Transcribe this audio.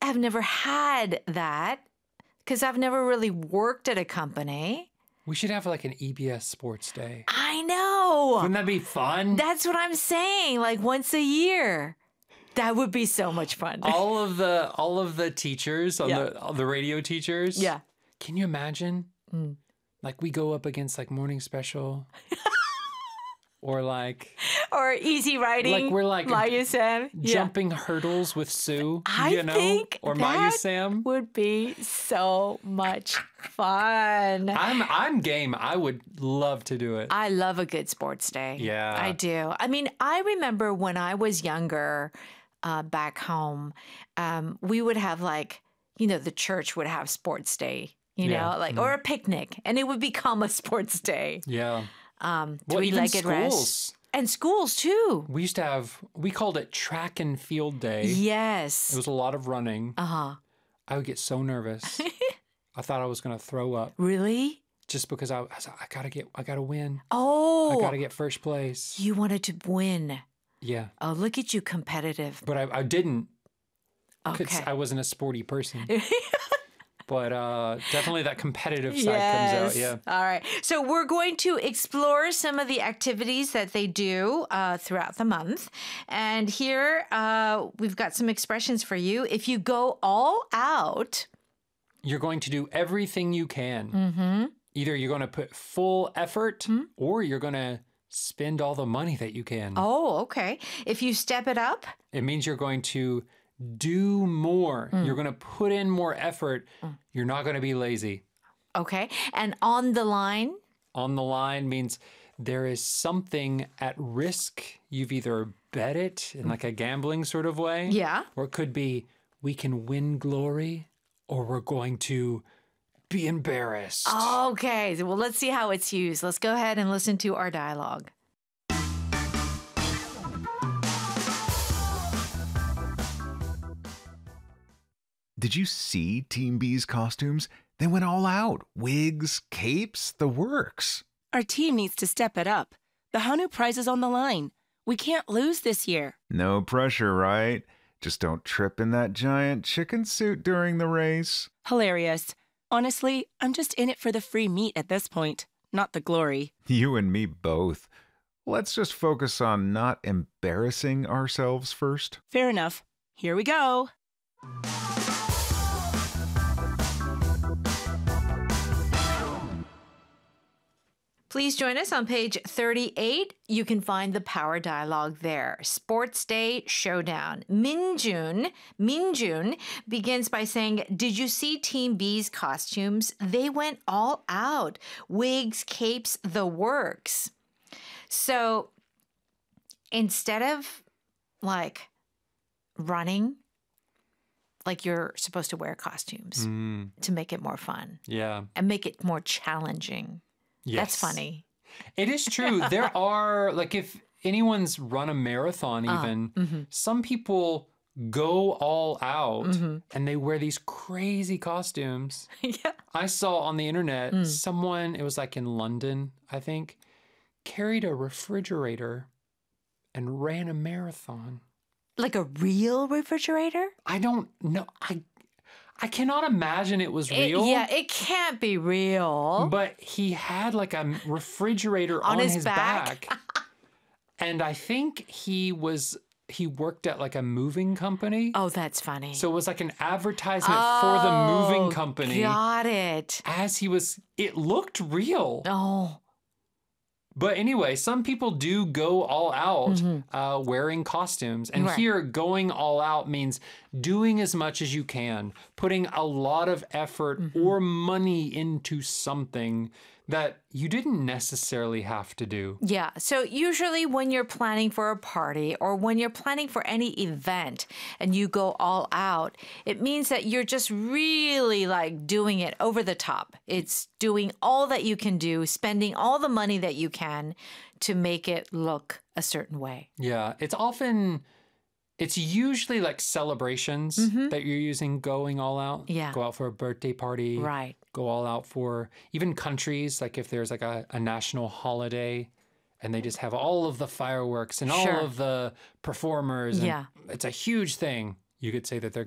have never had that because I've never really worked at a company. We should have like an EBS sports day. I know. Wouldn't that be fun? That's what I'm saying. Like once a year. That would be so much fun. all of the teachers on the radio teachers. Yeah. Can you imagine? Like we go up against like Morning Special. Or like... Or easy riding. Like we're like... Mayusam. Jumping hurdles with Sue. I think or that Mayusam. would be so much fun. I'm game. I would love to do it. I love a good sports day. Yeah. I do. I mean, I remember when I was younger back home, we would have like, the church would have sports day, or a picnic, and it would become a sports day. Yeah. Well, even three-legged schools. rest. And schools too. We called it track and field day. Yes. It was a lot of running. Uh-huh. I would get so nervous. I thought I was going to throw up. Really? Just because I gotta win. Oh. I gotta get first place. You wanted to win. Yeah. Oh, look at you, competitive. But I didn't. Okay. Because I wasn't a sporty person. But definitely that competitive side comes out. Yeah. All right. So we're going to explore some of the activities that they do throughout the month. And here we've got some expressions for you. If you go all out, you're going to do everything you can. Mm-hmm. Either you're going to put full effort or you're going to spend all the money that you can. Oh, okay. If you step it up, it means you're going to do more. You're going to put in more effort. You're not going to be lazy. Okay. And on the line? On the line means there is something at risk. You've either bet it in like a gambling sort of way. Yeah. Or it could be we can win glory or we're going to be embarrassed. Okay. Well, let's see how it's used. Let's go ahead and listen to our dialogue. Did you see Team B's costumes? They went all out. Wigs, capes, the works. Our team needs to step it up. The Hanu prize is on the line. We can't lose this year. No pressure, right? Just don't trip in that giant chicken suit during the race. Hilarious. Honestly, I'm just in it for the free meat at this point, not the glory. You and me both. Let's just focus on not embarrassing ourselves first. Fair enough. Here we go. Please join us on page 38. You can find the power dialogue there. Sports Day Showdown. Minjun begins by saying, did you see Team B's costumes? They went all out. Wigs, capes, the works. So instead of like running, like you're supposed to wear costumes to make it more fun. Yeah. And make it more challenging. Yes. That's funny. It is true. There are, like, if anyone's run a marathon even, some people go all out and they wear these crazy costumes. Yeah. I saw on the internet someone, it was like in London, I think, carried a refrigerator and ran a marathon. Like a real refrigerator? I don't know. I cannot imagine it was real. It can't be real. But he had like a refrigerator on his back. And I think he worked at like a moving company. Oh, that's funny. So it was like an advertisement for the moving company. Got it. It looked real. Oh. But anyway, some people do go all out wearing costumes. And here, going all out means doing as much as you can, putting a lot of effort or money into something that you didn't necessarily have to do. Yeah. So usually when you're planning for a party or when you're planning for any event and you go all out, it means that you're just really like doing it over the top. It's doing all that you can do, spending all the money that you can to make it look a certain way. Yeah. It's usually like celebrations that you're using going all out. Yeah. Go out for a birthday party. Right. Go all out for even countries, like if there's like a national holiday and they just have all of the fireworks and all of the performers. And it's a huge thing. You could say that they're